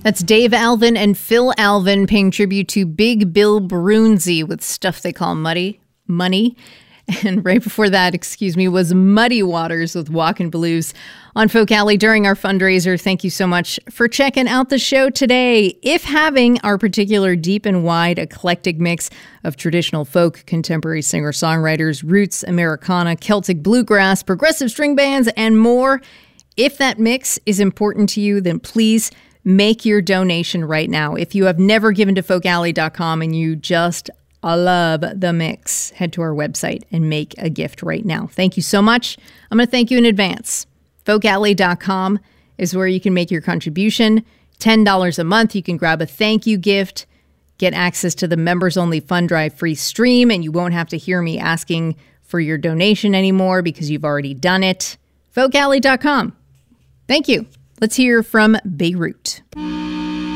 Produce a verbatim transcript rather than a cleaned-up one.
That's Dave Alvin and Phil Alvin paying tribute to Big Bill Brunzi with Stuff They Call Muddy, Money. And right before that, excuse me, was Muddy Waters with Walkin' Blues on Folk Alley during our fundraiser. Thank you so much for checking out the show today. If having our particular deep and wide eclectic mix of traditional folk, contemporary singer-songwriters, roots, Americana, Celtic bluegrass, progressive string bands, and more, if that mix is important to you, then please make your donation right now. If you have never given to folk alley dot com and you just love the mix, head to our website and make a gift right now. Thank you so much. I'm going to thank you in advance. folk alley dot com is where you can make your contribution. ten dollars a month. You can grab a thank you gift, get access to the members-only Fund Drive free stream, and you won't have to hear me asking for your donation anymore because you've already done it. folk alley dot com. Thank you. Let's hear from Beirut.